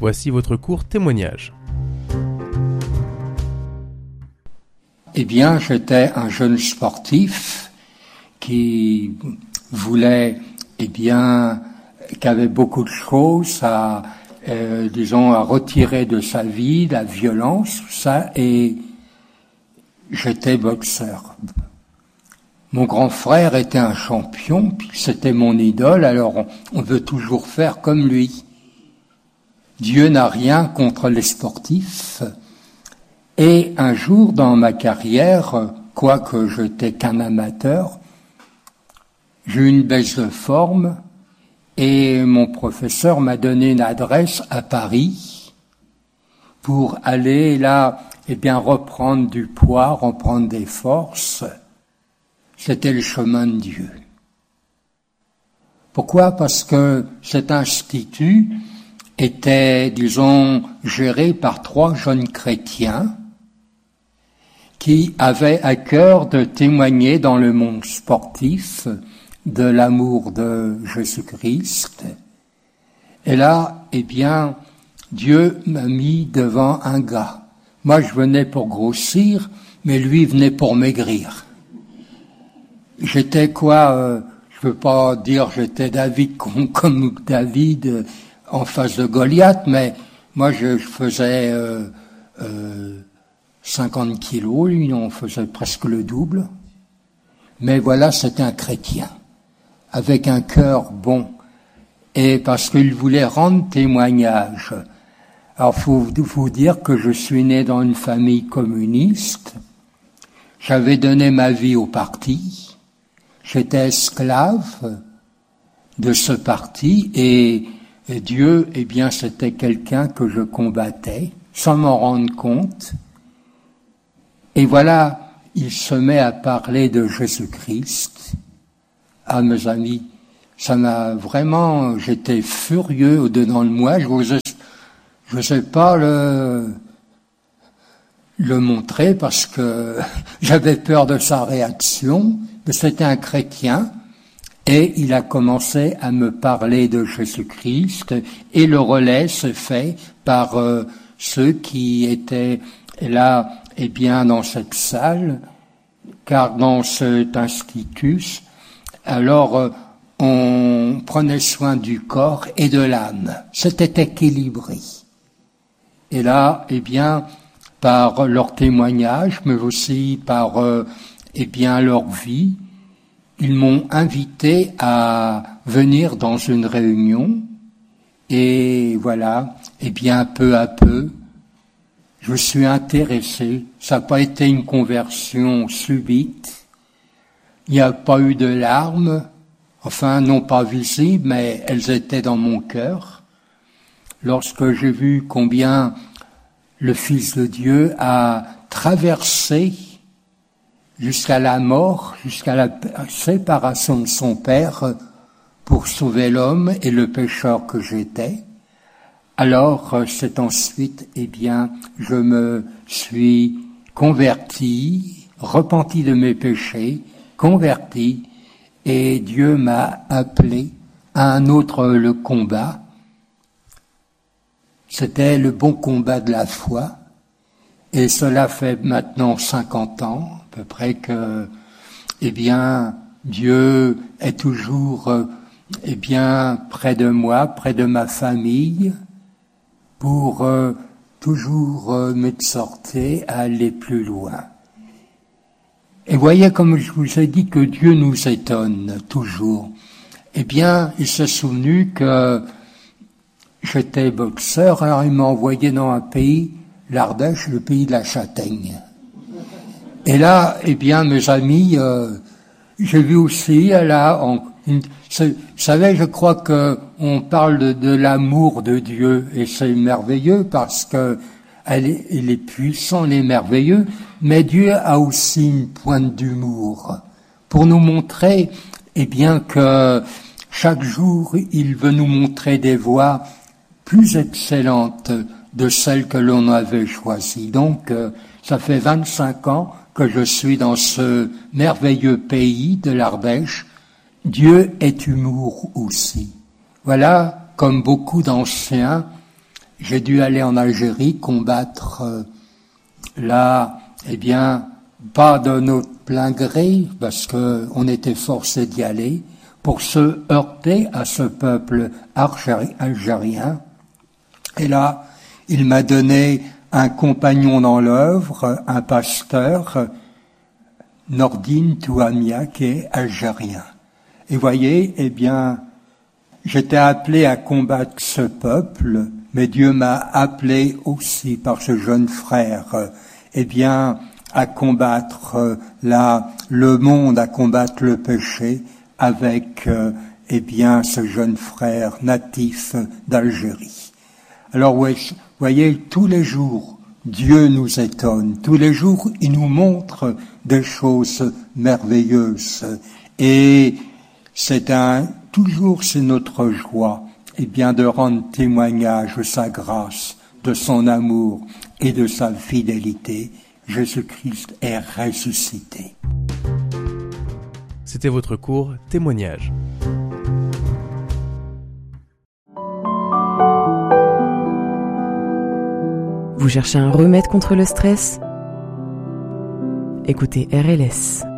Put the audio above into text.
Voici votre court témoignage. Eh bien, j'étais un jeune sportif qui voulait, qui avait beaucoup de choses à retirer de sa vie, la violence, tout ça, et j'étais boxeur. Mon grand frère était un champion, puis c'était mon idole, alors on veut toujours faire comme lui. Dieu n'a rien contre les sportifs. Et un jour dans ma carrière, quoique j'étais qu'un amateur, j'ai eu une baisse de forme et mon professeur m'a donné une adresse à Paris pour aller là, reprendre du poids, reprendre des forces. C'était le chemin de Dieu. Pourquoi? Parce que cet institut était, géré par 3 jeunes chrétiens qui avaient à cœur de témoigner dans le monde sportif de l'amour de Jésus-Christ. Et là, Dieu m'a mis devant un gars. Moi, je venais pour grossir, mais lui venait pour maigrir. J'étais je veux pas dire j'étais David comme David en face de Goliath, mais moi je faisais 50 kilos, lui on faisait presque le double. Mais voilà, c'était un chrétien, avec un cœur bon, et parce qu'il voulait rendre témoignage. Alors faut vous dire que je suis né dans une famille communiste, j'avais donné ma vie au parti, j'étais esclave de ce parti, et Dieu, c'était quelqu'un que je combattais, sans m'en rendre compte. Et voilà, il se met à parler de Jésus-Christ. Ah, mes amis, ça m'a vraiment, j'étais furieux au-dedans de moi, je n'osais pas le montrer parce que j'avais peur de sa réaction. C'était un chrétien. Et il a commencé à me parler de Jésus-Christ, et le relais se fait par ceux qui étaient là, dans cette salle, car dans cet institut, alors on prenait soin du corps et de l'âme. C'était équilibré. Et là, par leur témoignage, mais aussi par leur vie, ils m'ont invité à venir dans une réunion, et voilà, peu à peu, je suis intéressé. Ça n'a pas été une conversion subite, il n'y a pas eu de larmes, enfin non pas visibles, mais elles étaient dans mon cœur, lorsque j'ai vu combien le Fils de Dieu a traversé jusqu'à la mort, jusqu'à la séparation de son Père pour sauver l'homme et le pécheur que j'étais. Alors, c'est ensuite, je me suis converti, repenti de mes péchés, converti, et Dieu m'a appelé à un autre le combat. C'était le bon combat de la foi, et cela fait maintenant 50 ans, à peu près que, Dieu est toujours, près de moi, près de ma famille, pour toujours m'exhorter à aller plus loin. Et voyez, comme je vous ai dit, que Dieu nous étonne toujours. Il s'est souvenu que j'étais boxeur, alors il m'a envoyé dans un pays, l'Ardèche, le pays de la châtaigne. Et là, mes amis, j'ai vu aussi, là, vous savez, je crois que on parle de l'amour de Dieu, et c'est merveilleux parce que il est puissant, il est merveilleux, mais Dieu a aussi une pointe d'humour pour nous montrer, que chaque jour, il veut nous montrer des voies plus excellentes de celles que l'on avait choisies. Donc, ça fait 25 ans que je suis dans ce merveilleux pays de l'Ardèche. Dieu est humour aussi. Voilà, comme beaucoup d'anciens, j'ai dû aller en Algérie combattre là, pas de notre plein gré, parce que on était forcé d'y aller, pour se heurter à ce peuple algérien. Et là, il m'a donné un compagnon dans l'œuvre, un pasteur, Nordine Touamia, qui est algérien. Et voyez, j'étais appelé à combattre ce peuple, mais Dieu m'a appelé aussi par ce jeune frère, à combattre le monde, à combattre le péché avec, ce jeune frère natif d'Algérie. Alors, voyez, tous les jours, Dieu nous étonne. Tous les jours, il nous montre des choses merveilleuses. Et toujours c'est notre joie, de rendre témoignage de sa grâce, de son amour et de sa fidélité. Jésus-Christ est ressuscité. C'était votre cours Témoignage. Vous cherchez un remède contre le stress ? Écoutez RLS.